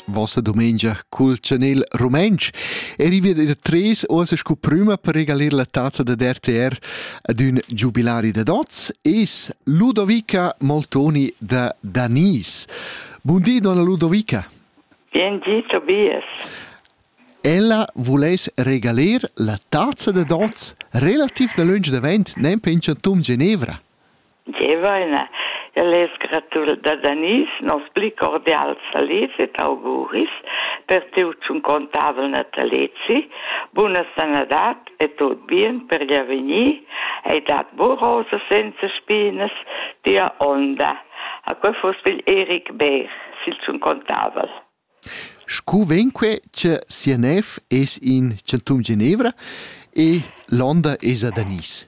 vostra domenica col Chanel Romensch. Arrivi da 3 ore sco prima per regalir la tazza da RTR ad un giubilari da Doz es Ludovica Moltoni da Danis. Buondì, donna Ludovica. Buondì, Tobias. Ella vules regalir la tazza da Doz relativ da lunch d'event, nem per in Chantum Ginevra. Giovane, io les gratul da Danis, nos pli cordial saluts et auguris per tuts un contavel natalezi, buona sanadat e tot bien per gli avvenir, e dat borrosa senza spinas, dia onda. A quel fospil Erik Beer, sil un contavel. Scuvenque che Sienef es in Chantum Ginevra e l'onda es a Danis.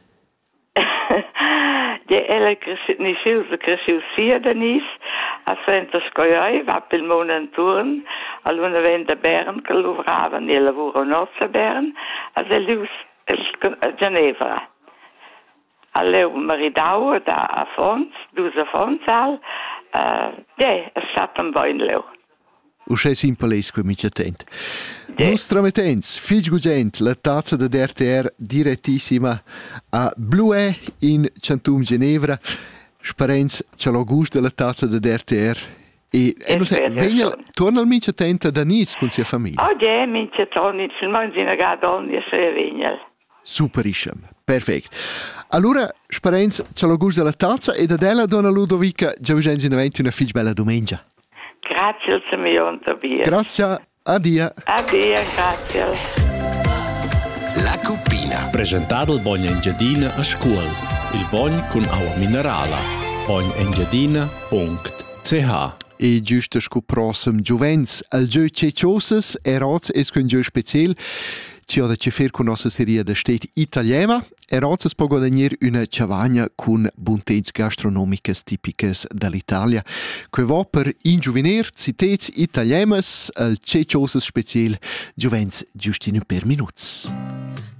Ella cresciu sia Danis, a Santa Scoioi, va pel Monanturn, a l'una venda Bern, che lavorava nel lavoro nozza Bern, a Zelius a Ginevra. A leu maridau da a Fons, dus a Fonsal, è stato un buon leu. Usce simpalesco, mi attent. Nostra metens, fig gugent, la tazza da RTR direttissima a Blue in Chantum Ginevra. Sperenz, c'è l'augusto della tazza da RTR. E non sai, venga, torna al mincia attenta da Nis con sia famiglia. Oh, ja, mincia torni, il mangi una gadon, e se venga. Superissimo, perfetto. Allora, Sperenz, c'è l'augusto della tazza e da della donna Ludovica, già ugenzi in eventi una fig bella domenica. Grazie al Simeon Tobias. Grazie, addio. Addio, grazie. La Cuppina. Presentato il Bogna Engiadina a scuola. Il Bogna con acqua minerale. bognengiadina.ch. E giusto sco prossimo giovens al gio ceciosas eroz es con gio special ci ha da cefer con nostra serie da stet italiana eroz es può guadagnare una chavagna con buntezze gastronomiche tipiche dall'Italia che va per ingiuvenir citez italianas al ceciosas special giovens giustino per minuts.